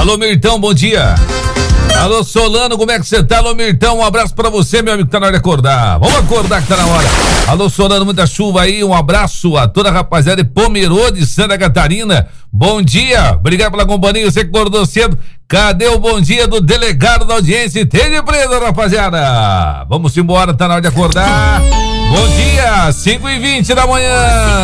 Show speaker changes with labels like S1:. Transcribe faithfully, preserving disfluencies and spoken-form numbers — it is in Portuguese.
S1: Alô, Mirtão, bom dia. Alô, Solano, como é que você tá? Alô, Mirtão, um abraço pra você, meu amigo, que tá na hora de acordar. Vamos acordar que tá na hora. Alô, Solano, muita chuva aí, um abraço a toda a rapaziada de Pomerode, Santa Catarina. Bom dia, obrigado pela companhia, você que acordou cedo. Cadê o bom dia do delegado da audiência? Tem de preso, rapaziada. Vamos embora, tá na hora de acordar. Bom dia, cinco e vinte da manhã.